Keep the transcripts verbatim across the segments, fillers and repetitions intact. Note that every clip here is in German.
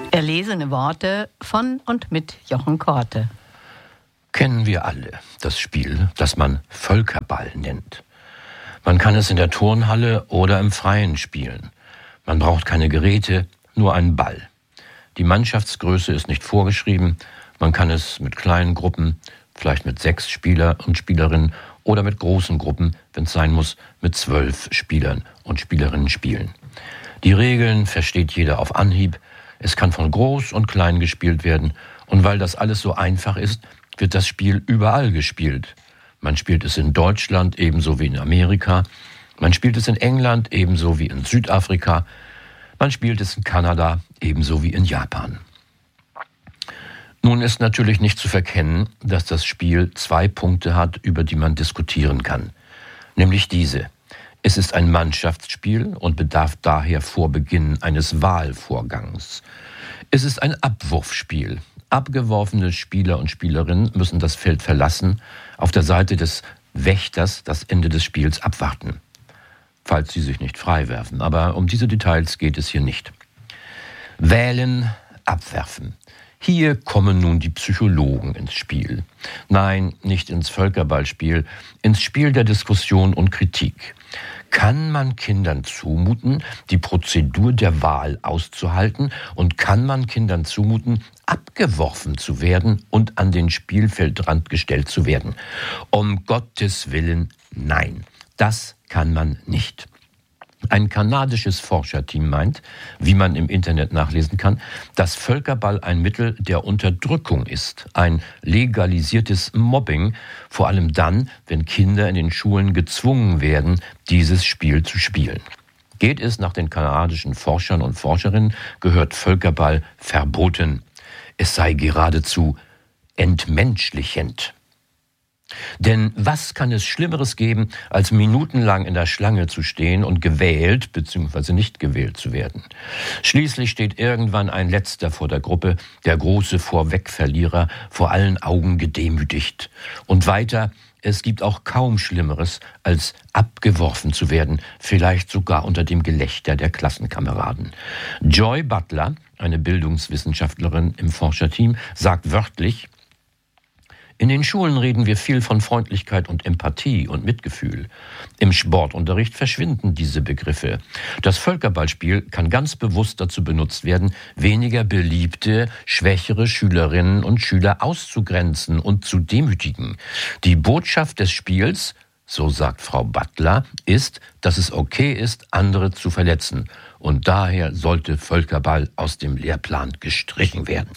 Erlesene Worte von und mit Jochen Korte. Kennen wir alle das Spiel, das man Völkerball nennt. Man kann es in der Turnhalle oder im Freien spielen. Man braucht keine Geräte, nur einen Ball. Die Mannschaftsgröße ist nicht vorgeschrieben. Man kann es mit kleinen Gruppen, vielleicht mit sechs Spieler und Spielerinnen oder mit großen Gruppen, wenn es sein muss, mit zwölf Spielern und Spielerinnen spielen. Die Regeln versteht jeder auf Anhieb. Es kann von groß und klein gespielt werden. Und weil das alles so einfach ist, wird das Spiel überall gespielt. Man spielt es in Deutschland ebenso wie in Amerika. Man spielt es in England ebenso wie in Südafrika. Man spielt es in Kanada ebenso wie in Japan. Nun ist natürlich nicht zu verkennen, dass das Spiel zwei Punkte hat, über die man diskutieren kann. Nämlich diese. Es ist ein Mannschaftsspiel und bedarf daher vor Beginn eines Wahlvorgangs. Es ist ein Abwurfspiel. Abgeworfene Spieler und Spielerinnen müssen das Feld verlassen, auf der Seite des Wächters das Ende des Spiels abwarten. Falls sie sich nicht frei werfen. Aber um diese Details geht es hier nicht. Wählen, abwerfen. Hier kommen nun die Psychologen ins Spiel. Nein, nicht ins Völkerballspiel, ins Spiel der Diskussion und Kritik. Kann man Kindern zumuten, die Prozedur der Wahl auszuhalten? Und kann man Kindern zumuten, abgeworfen zu werden und an den Spielfeldrand gestellt zu werden? Um Gottes Willen, nein, das kann man nicht. Ein kanadisches Forscherteam meint, wie man im Internet nachlesen kann, dass Völkerball ein Mittel der Unterdrückung ist, ein legalisiertes Mobbing, vor allem dann, wenn Kinder in den Schulen gezwungen werden, dieses Spiel zu spielen. Geht es nach den kanadischen Forschern und Forscherinnen, gehört Völkerball verboten. Es sei geradezu entmenschlichend. Denn was kann es Schlimmeres geben, als minutenlang in der Schlange zu stehen und gewählt bzw. nicht gewählt zu werden? Schließlich steht irgendwann ein Letzter vor der Gruppe, der große Vorwegverlierer, vor allen Augen gedemütigt. Und weiter, es gibt auch kaum Schlimmeres, als abgeworfen zu werden, vielleicht sogar unter dem Gelächter der Klassenkameraden. Joy Butler, eine Bildungswissenschaftlerin im Forscherteam, sagt wörtlich: In den Schulen reden wir viel von Freundlichkeit und Empathie und Mitgefühl. Im Sportunterricht verschwinden diese Begriffe. Das Völkerballspiel kann ganz bewusst dazu benutzt werden, weniger beliebte, schwächere Schülerinnen und Schüler auszugrenzen und zu demütigen. Die Botschaft des Spiels, so sagt Frau Butler, ist, dass es okay ist, andere zu verletzen. Und daher sollte Völkerball aus dem Lehrplan gestrichen werden.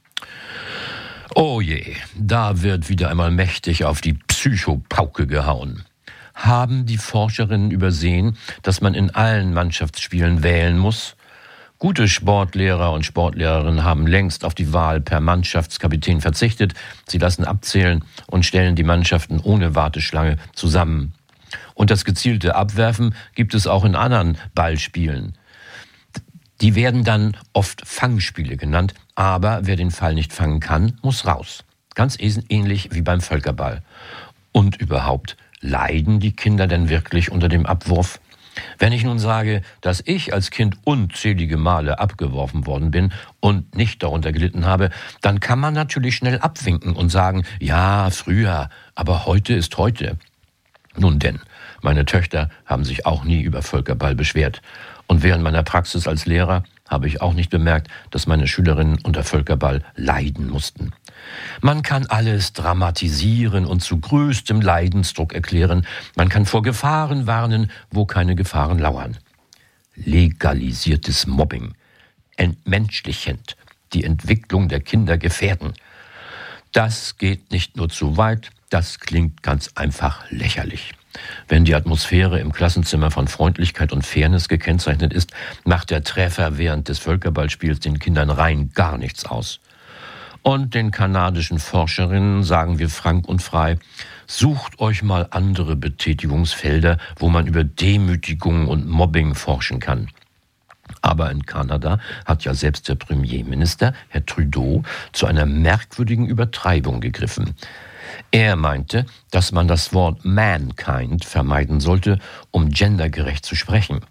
Oh je, da wird wieder einmal mächtig auf die Psychopauke gehauen. Haben die Forscherinnen übersehen, dass man in allen Mannschaftsspielen wählen muss? Gute Sportlehrer und Sportlehrerinnen haben längst auf die Wahl per Mannschaftskapitän verzichtet. Sie lassen abzählen und stellen die Mannschaften ohne Warteschlange zusammen. Und das gezielte Abwerfen gibt es auch in anderen Ballspielen. Die werden dann oft Fangspiele genannt, aber wer den Fall nicht fangen kann, muss raus. Ganz ähnlich wie beim Völkerball. Und überhaupt, leiden die Kinder denn wirklich unter dem Abwurf? Wenn ich nun sage, dass ich als Kind unzählige Male abgeworfen worden bin und nicht darunter gelitten habe, dann kann man natürlich schnell abwinken und sagen, ja, früher, aber heute ist heute. Nun denn, meine Töchter haben sich auch nie über Völkerball beschwert. Und während meiner Praxis als Lehrer habe ich auch nicht bemerkt, dass meine Schülerinnen unter Völkerball leiden mussten. Man kann alles dramatisieren und zu größtem Leidensdruck erklären. Man kann vor Gefahren warnen, wo keine Gefahren lauern. Legalisiertes Mobbing, entmenschlichend, die Entwicklung der Kinder gefährden. Das geht nicht nur zu weit, das klingt ganz einfach lächerlich. Wenn die Atmosphäre im Klassenzimmer von Freundlichkeit und Fairness gekennzeichnet ist, macht der Treffer während des Völkerballspiels den Kindern rein gar nichts aus. Und den kanadischen Forscherinnen sagen wir frank und frei, sucht euch mal andere Betätigungsfelder, wo man über Demütigung und Mobbing forschen kann. Aber in Kanada hat ja selbst der Premierminister, Herr Trudeau, zu einer merkwürdigen Übertreibung gegriffen. Er meinte, dass man das Wort Mankind vermeiden sollte, um gendergerecht zu sprechen.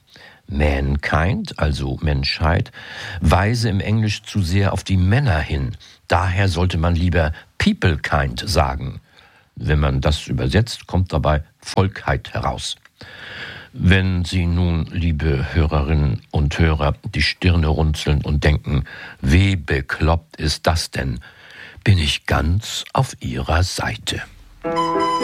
Mankind, also Menschheit, weise im Englisch zu sehr auf die Männer hin. Daher sollte man lieber Peoplekind sagen. Wenn man das übersetzt, kommt dabei Volkheit heraus. Wenn Sie nun, liebe Hörerinnen und Hörer, die Stirne runzeln und denken, wie bekloppt ist das denn, bin ich ganz auf Ihrer Seite.